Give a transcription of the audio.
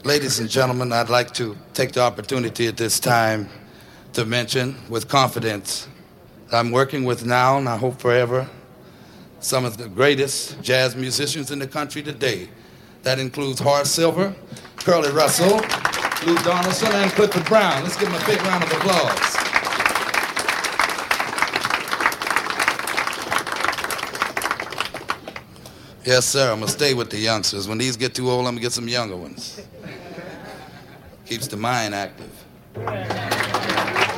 Ladies and gentlemen, I'd like to take the opportunity at this time to mention with confidence I'm working with now, and I hope forever, some of the greatest jazz musicians in the country today. That includes Horace Silver, Curly Russell, Lou Donaldson, and Clifford Brown. Let's give them a big round of applause. Yes, sir, I'm going to stay with the youngsters. When these get too old, I'm going to get some younger ones. Keeps the mind active.